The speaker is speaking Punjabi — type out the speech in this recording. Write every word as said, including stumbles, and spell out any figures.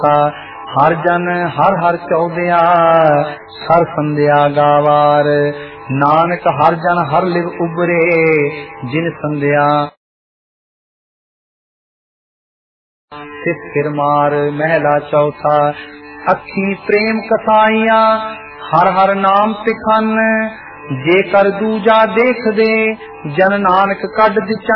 ਹਰ ਜਨ ਹਰ ਹਰ ਚੌਦਿਆ ਸਰ ਸੰਧਿਆ ਗਾਵਾਰ। ਨਾਨਕ ਹਰ ਜਨ ਹਰ ਲਿਵ ਉਬਰੇ ਜਿਨ ਸੰਧਿਆ ਤਿਸ ਫਿਰ ਮਾਰ। ਮਹਿਲਾ ਚੌਥਾ। ਅੱਖੀ ਪ੍ਰੇਮ ਕਥਾਈਆਂ ਹਰ ਹਰ ਨਾਮ ਤਿਖਨ। ਜੇ ਕਰ ਦੂਜਾ ਦੇਖਦੇ ਜਨ ਨਾਨਕ ਕੱਢ ਦਿਚਾ।